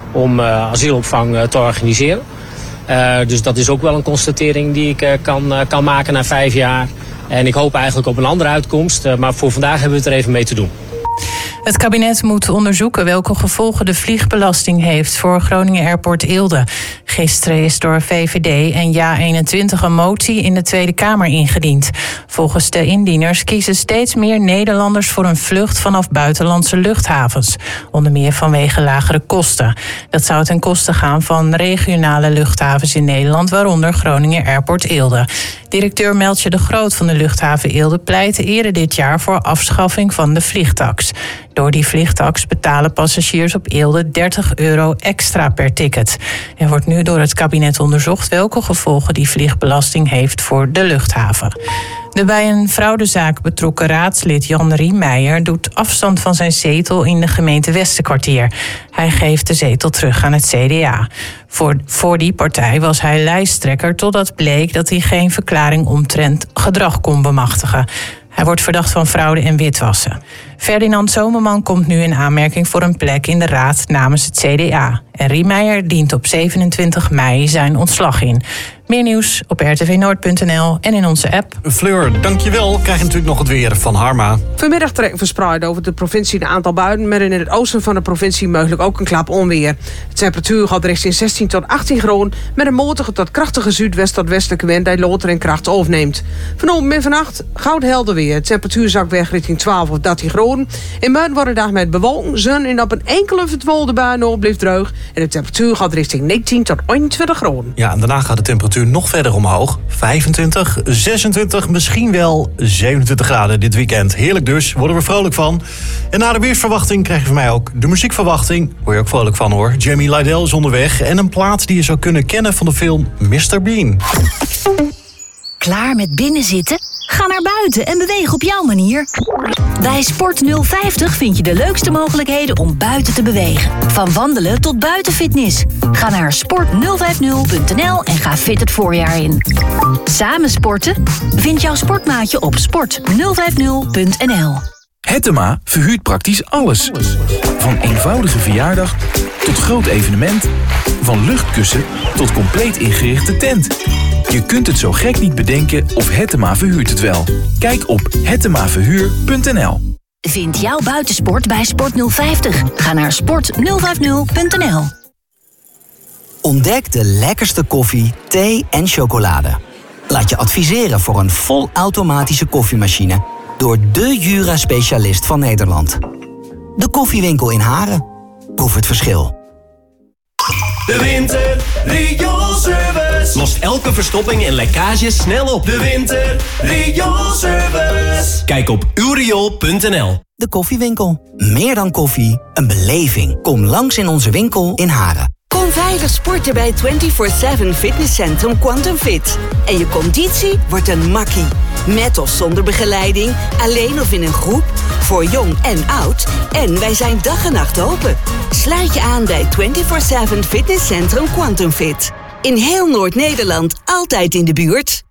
om asielopvang te organiseren. Dus dat is ook wel een constatering die ik kan maken na 5 jaar. En ik hoop eigenlijk op een andere uitkomst. Maar voor vandaag hebben we het er even mee te doen. Het kabinet moet onderzoeken welke gevolgen de vliegbelasting heeft voor Groningen Airport Eelde. Gisteren is door VVD en JA21 een motie in de Tweede Kamer ingediend. Volgens de indieners kiezen steeds meer Nederlanders voor een vlucht vanaf buitenlandse luchthavens. Onder meer vanwege lagere kosten. Dat zou ten koste gaan van regionale luchthavens in Nederland, waaronder Groningen Airport Eelde. Directeur Meltje de Groot van de luchthaven Eelde pleitte eerder dit jaar voor afschaffing van de vliegtax. Door die vliegtax betalen passagiers op Eelde €30 extra per ticket. Er wordt nu door het kabinet onderzocht welke gevolgen die vliegbelasting heeft voor de luchthaven. De bij een fraudezaak betrokken raadslid Jan Riemeijer doet afstand van zijn zetel in de gemeente Westerkwartier. Hij geeft de zetel terug aan het CDA. Voor die partij was hij lijsttrekker totdat bleek dat hij geen verklaring omtrent gedrag kon bemachtigen. Hij wordt verdacht van fraude en witwassen. Ferdinand Zomerman komt nu in aanmerking voor een plek in de raad namens het CDA. En Riemeijer dient op 27 mei zijn ontslag in. Meer nieuws op rtvnoord.nl en in onze app. Fleur, dankjewel. Krijg je natuurlijk nog het weer van Harma. Vanmiddag trekken verspreid over de provincie een aantal buien, maar in het oosten van de provincie mogelijk ook een klap onweer. De temperatuur gaat richting 16 tot 18 graden met een matige tot krachtige zuidwest tot westelijke wind die later in kracht overneemt. Vanochtend en vannacht goud helder weer. De temperatuur zakt weg richting 12 of 13 graden. In buiten wordt de dag met bewolking, zon en op een enkele verdwolde bui nog blijft droog. En de temperatuur gaat richting 19 tot 21 graden. Ja, en daarna gaat de temperatuur nog verder omhoog. 25, 26, misschien wel 27 graden dit weekend. Heerlijk dus, worden we vrolijk van. En na de weersverwachting krijg je van mij ook de muziekverwachting. Word je ook vrolijk van hoor. Jamie Lydell is onderweg en een plaat die je zou kunnen kennen van de film Mr. Bean. Klaar met binnenzitten? Ga naar buiten en beweeg op jouw manier. Bij Sport 050 vind je de leukste mogelijkheden om buiten te bewegen. Van wandelen tot buitenfitness. Ga naar sport050.nl en ga fit het voorjaar in. Samen sporten? Vind jouw sportmaatje op sport050.nl. Hettema verhuurt praktisch alles. Van eenvoudige verjaardag tot groot evenement. Van luchtkussen tot compleet ingerichte tent. Je kunt het zo gek niet bedenken of Hettema verhuurt het wel. Kijk op hettemaverhuur.nl. Vind jouw buitensport bij Sport 050. Ga naar sport050.nl. Ontdek de lekkerste koffie, thee en chocolade. Laat je adviseren voor een volautomatische koffiemachine door de Jura-specialist van Nederland. De Koffiewinkel in Haren. Proef het verschil. De Winter Rioolservice lost elke verstopping en lekkage snel op. De Winter Rioolservice. Kijk op uwriool.nl. De Koffiewinkel. Meer dan koffie, een beleving. Kom langs in onze winkel in Haren. Kom veilig sporten bij 24/7 Fitnesscentrum Quantum Fit. En je conditie wordt een makkie. Met of zonder begeleiding, alleen of in een groep, voor jong en oud. En wij zijn dag en nacht open. Sluit je aan bij 24/7 Fitnesscentrum Quantum Fit. In heel Noord-Nederland, altijd in de buurt.